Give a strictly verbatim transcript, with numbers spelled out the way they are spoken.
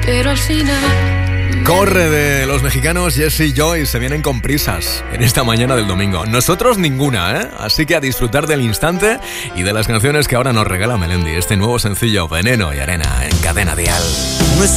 pero al final... Corre de los mexicanos Jesse y Joy, se vienen con prisas en esta mañana del domingo. Nosotros ninguna, ¿eh? Así que a disfrutar del instante y de las canciones que ahora nos regala Melendi. Este nuevo sencillo, Veneno y Arena, en Cadena Dial. No es